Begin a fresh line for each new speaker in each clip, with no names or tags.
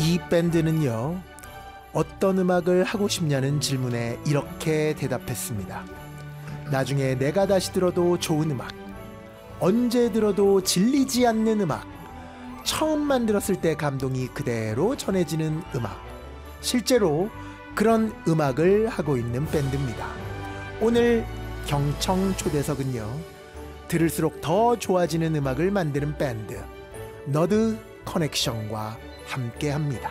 이 밴드는요, 어떤 음악을 하고 싶냐는 질문에 이렇게 대답했습니다. 나중에 내가 다시 들어도 좋은 음악, 언제 들어도 질리지 않는 음악, 처음 들었을 때 감동이 그대로 전해지는 음악. 실제로 그런 음악을 하고 있는 밴드입니다. 오늘 경청 초대석은요, 들을수록 더 좋아지는 음악을 만드는 밴드 너드 커넥션과 함께합니다.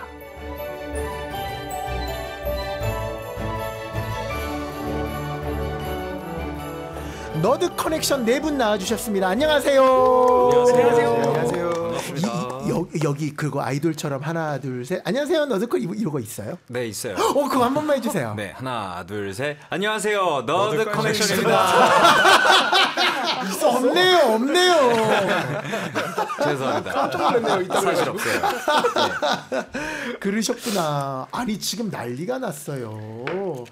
너드 커넥션 네 분 나와주셨습니다. 안녕하세요.
안녕하세요. 반갑습니다.
여기 그거 아이돌처럼 하나 둘 셋 안녕하세요 너드 커 이러고 있어요?
네, 있어요.
그거 한 번만 해주세요.
네, 하나, 둘, 셋. 안녕하세요. 너드 커넥션입니다.
없네요.
죄송합니다.
깜짝 놀랐네요.
사실 없어요. 네.
그러셨구나. 아니 지금 난리가 났어요.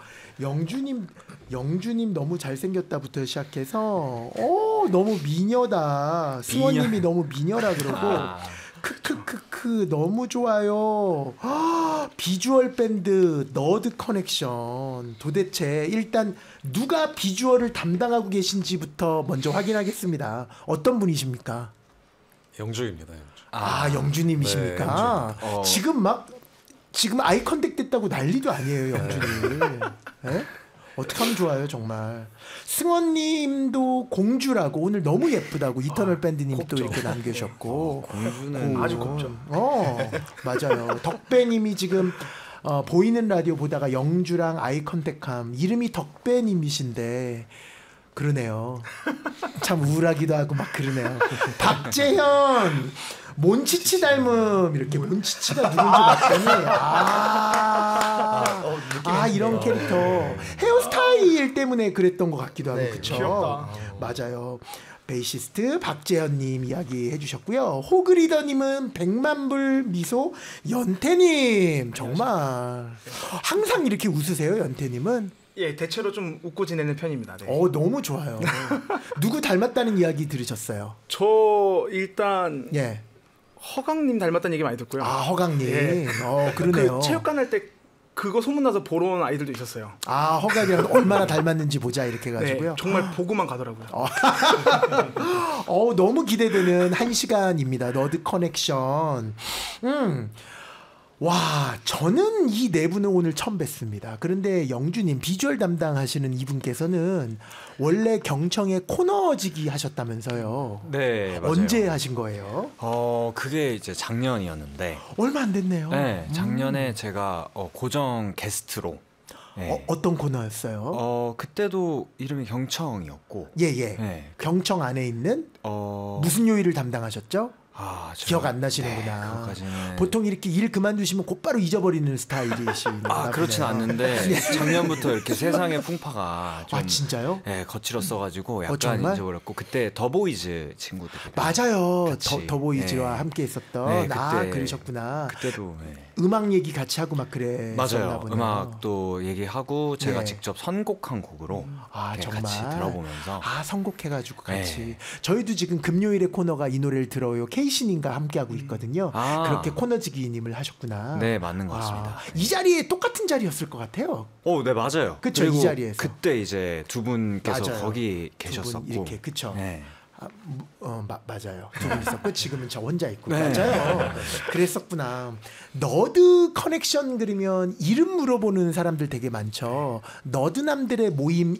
영주님 너무 잘생겼다부터 시작해서 너무 미녀다. 승원님이 너무 미녀라 그러고 크크크크 너무 좋아요. 비주얼 밴드 너드 커넥션. 도대체 일단 누가 비주얼을 담당하고 계신지부터 먼저 확인하겠습니다. 어떤 분이십니까?
영주입니다.
영주님이십니까?
네,
지금 아이 컨택 됐다고 난리도 아니에요, 영주님. 네? 어떻게 하면 좋아요, 정말. 승원님도 공주라고 오늘 너무 예쁘다고 이터널 밴드님이 또 이렇게 남겨주셨고.
공주는
아주 곱죠.
맞아요. 덕배님이 지금 보이는 라디오 보다가 영주랑 아이 컨택함. 이름이 덕배님이신데 그러네요. 참 우울하기도 하고 막 그러네요. 박재현 몬치치 닮음. 이렇게 몬치치가 누군지 봤더니 이런 캐릭터 헤어스타일 때문에 그랬던 것 같기도 하고. 그쵸?
귀엽다.
맞아요. 베이시스트 박재현님 이야기 해주셨고요. 호그리더님은 백만불 미소 연태님. 정말 항상 이렇게 웃으세요, 연태님은?
예, 대체로 좀 웃고 지내는 편입니다. 네.
너무 좋아요. 누구 닮았다는 이야기 들으셨어요?
저 일단
예.
허강님 닮았다는 얘기 많이 듣고요.
허강님.
예.
그러네요.
그 체육관 할 때 그거 소문나서 보러 온 아이들도 있었어요.
허강이랑 얼마나 닮았는지 보자 이렇게 해가지고요.
네, 정말 보고만 가더라고요.
너무 기대되는 1시간입니다. 너드 커넥션. 와, 저는 이 네 분을 오늘 처음 뵀습니다. 그런데 영주님 비주얼 담당하시는 이분께서는 원래 경청에 코너지기 하셨다면서요.
네, 맞아요.
언제 하신 거예요?
그게 이제 작년이었는데.
얼마 안 됐네요.
네, 작년에 제가 고정 게스트로. 네.
어떤 코너였어요?
그때도 이름이 경청이었고.
예.
네.
경청 안에 있는 무슨 요일을 담당하셨죠? 기억 안 나시는구나.
네, 그것까지는.
보통 이렇게 일 그만두시면 곧바로 잊어버리는 스타일이시나
그렇진 않는데 작년부터 이렇게 세상의 풍파가 좀
진짜요?
네, 거칠었어가지고 약간
정말?
잊어버렸고. 그때 더보이즈 친구들
맞아요.
같이,
더보이즈와
네.
함께 있었던.
네, 그때,
그러셨구나.
그때도
음악 얘기 같이 하고 막 그랬었나
맞아요.
보네요.
음악도 얘기하고 제가
네.
직접 선곡한 곡으로 이렇게
정말
같이 들어보면서
선곡해가지고 같이.
네.
저희도 지금 금요일에 코너가 이 노래를 들어요. 케이신님과 함께하고 있거든요. 그렇게 코너지기님을 하셨구나.
네, 맞는 것 같습니다.
이 자리에 똑같은 자리였을 것 같아요.
네, 맞아요.
그쵸, 이 자리에서.
그때 이제 두 분께서
맞아요.
거기
두
계셨었고.
분 이렇게 그쵸.
네.
맞아요. 두 분 있었고 지금은 저 혼자 있고.
네.
맞아요. 그랬었구나. 너드 커넥션 그러면 이름 물어보는 사람들 되게 많죠. 너드남들의 모임